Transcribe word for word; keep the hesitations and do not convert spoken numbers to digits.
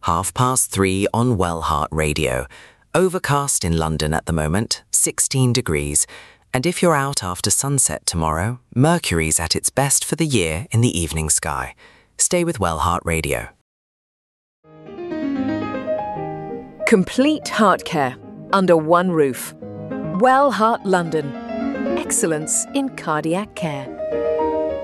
Half past three on Wellheart Radio. Overcast in London at the moment, sixteen degrees. And if you're out after sunset tomorrow, Mercury's at its best for the year in the evening sky. Stay with Wellheart Radio. Complete heart care under one roof. Wellheart London. Excellence in cardiac care.